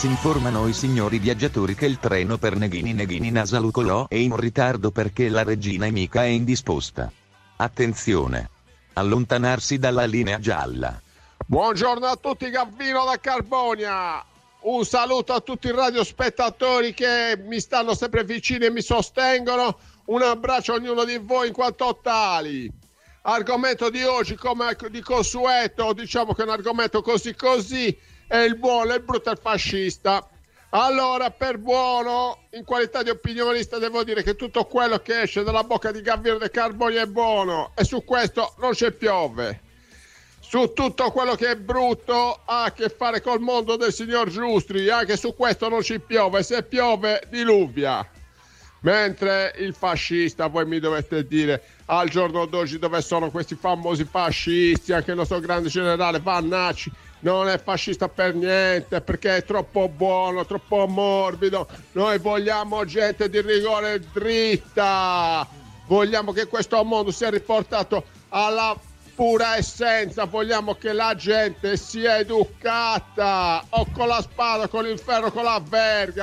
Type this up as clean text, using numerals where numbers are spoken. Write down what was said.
si informano i signori viaggiatori che il treno per Neghini Nasalucolò è in ritardo perché la regina Emica è indisposta. Attenzione! Allontanarsi dalla linea gialla. Buongiorno a tutti, Gavino da Carbonia. Un saluto a tutti i radiospettatori che mi stanno sempre vicini e mi sostengono. Un abbraccio a ognuno di voi in quanto tali. Argomento di oggi, come di consueto, diciamo che è un argomento così, è il buono, il brutto e il fascista. Allora, per buono, in qualità di opinionista, devo dire che tutto quello che esce dalla bocca di Gavino da Carbonia è buono, e su questo non c'è piove. Su tutto quello che è brutto ha a che fare col mondo del signor Giustri, anche su questo non ci piove, se piove diluvia. Mentre il fascista, voi mi dovete dire al giorno d'oggi dove sono questi famosi fascisti, anche il nostro grande generale Vannacci non è fascista per niente perché è troppo buono, troppo morbido. Noi vogliamo gente di rigore dritta, vogliamo che questo mondo sia riportato alla pura essenza, vogliamo che la gente sia educata, o con la spada, con il ferro, con la verga.